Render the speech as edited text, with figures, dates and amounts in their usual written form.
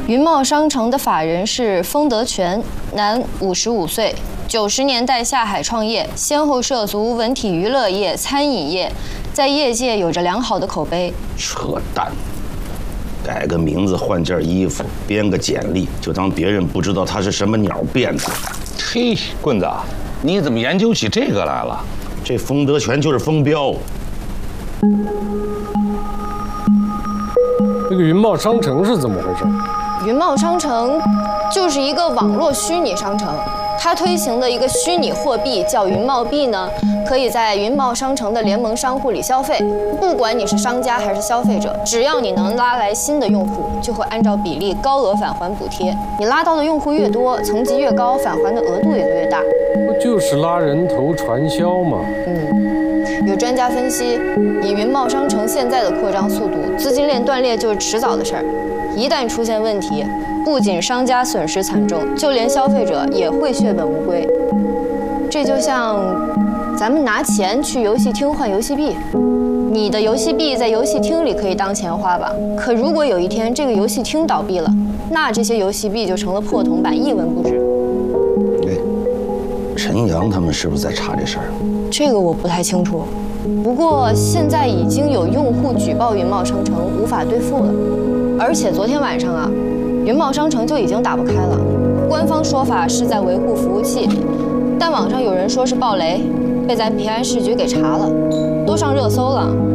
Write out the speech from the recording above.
云茂商城的法人是封德全，男，55岁，90年代下海创业，先后涉足文体娱乐业、餐饮业，在业界有着良好的口碑。 扯淡！改个名字，换件衣服，编个简历，就当别人不知道他是什么鸟变的。 嘿，棍子，你怎么研究起这个来了？ 这封德全就是封标。 这个云茂商城是怎么回事？ 云茂商城就是一个网络虚拟商城，它推行的一个虚拟货币叫云茂币呢，可以在云茂商城的联盟商户里消费。不管你是商家还是消费者，只要你能拉来新的用户，就会按照比例高额返还补贴。你拉到的用户越多，层级越高，返还的额度也就越大。 不就是拉人头传销吗？ 有专家分析，以云茂商城现在的扩张速度，资金链断裂就是迟早的事儿。一旦出现问题，不仅商家损失惨重，就连消费者也会血本无归。这就像咱们拿钱去游戏厅换游戏币，你的游戏币在游戏厅里可以当钱花吧，可如果有一天这个游戏厅倒闭了，那这些游戏币就成了破铜板，一文不值。 哎，陈阳他们是不是在查这事儿？ 这个我不太清楚，不过现在已经有用户举报云茂商城无法兑付了。而且昨天晚上啊，云茂商城就已经打不开了。官方说法是在维护服务器，但网上有人说是暴雷，被咱平安市局给查了，都上热搜了。